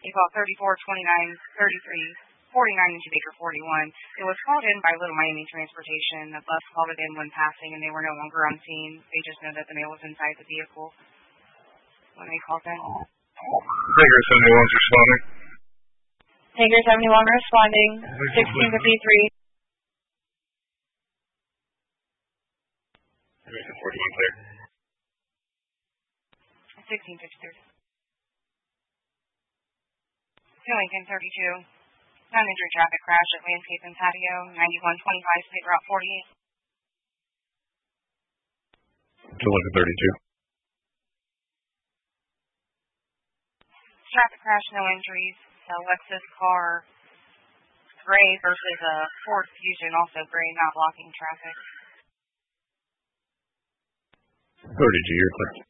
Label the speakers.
Speaker 1: They called 34, 29, 33, 49 into Baker 41. It was called in by Little Miami Transportation. The bus called it in when passing, and they were no longer on scene. They just know that the male was inside the vehicle when they called in.
Speaker 2: Tanger 71's responding.
Speaker 3: Tanger 71 responding. 1653.
Speaker 2: 41 clear.
Speaker 1: 1653. Lincoln 32. Non-injury traffic crash at Landscape and Patio, 9125 State Route 48.
Speaker 2: Lincoln 32.
Speaker 1: Traffic crash, no injuries. A Lexus car, gray versus a Ford Fusion, also gray, not blocking traffic.
Speaker 2: 30G, you're clear.